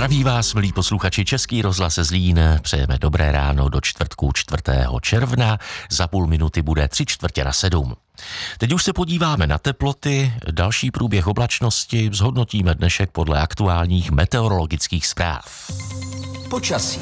Zdraví vás, milí posluchači, Český rozhlas Zlín. Přejeme dobré ráno do čtvrtku 4. června. Za půl minuty bude 6:45. Teď už se podíváme na teploty, další průběh oblačnosti, zhodnotíme dnešek podle aktuálních meteorologických zpráv. Počasí.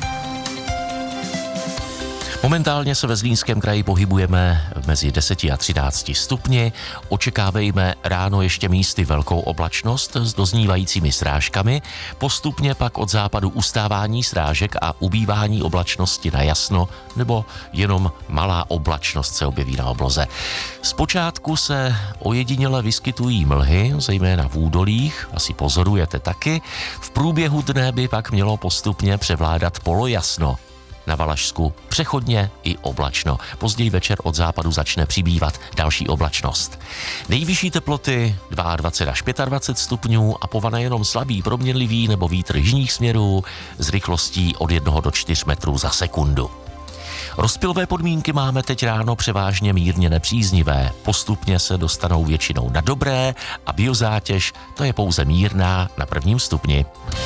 Momentálně se ve Zlínském kraji pohybujeme mezi 10 a 13 stupni. Očekávejme ráno ještě místy velkou oblačnost s doznívajícími srážkami, postupně pak od západu ustávání srážek a ubývání oblačnosti na jasno, nebo jenom malá oblačnost se objeví na obloze. Zpočátku se ojediněle vyskytují mlhy, zejména v údolích, asi pozorujete taky. V průběhu dne by pak mělo postupně převládat polojasno. Na Valašsku přechodně i oblačno. Později večer od západu začne přibývat další oblačnost. Nejvyšší teploty 22 až 25 stupňů a povane jenom slabý proměnlivý nebo vítr jižních směrů s rychlostí od 1 do 4 metrů za sekundu. Rozpilové podmínky máme teď ráno převážně mírně nepříznivé. Postupně se dostanou většinou na dobré a biozátěž to je pouze mírná na 1. stupni.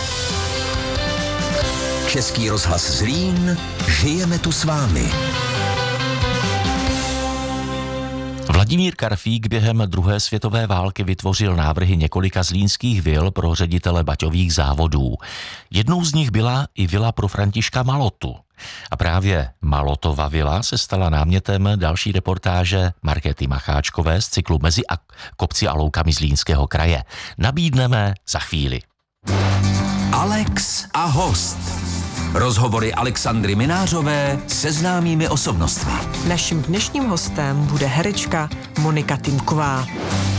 Český rozhlas Zlín, žijeme tu s vámi. Vladimír Karfík během druhé světové války vytvořil návrhy několika zlínských vil pro ředitele baťových závodů. Jednou z nich byla i vila pro Františka Malotu. A právě Malotova vila se stala námětem další reportáže Markéty Macháčkové z cyklu Mezi kopci a loukami Zlínského kraje. Nabídneme za chvíli. Alex a host. Rozhovory Alexandry Minářové se známými osobnostmi. Naším dnešním hostem bude herečka Monika Tymková.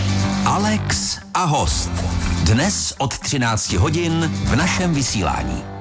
Alex a host. Dnes od 13 hodin v našem vysílání.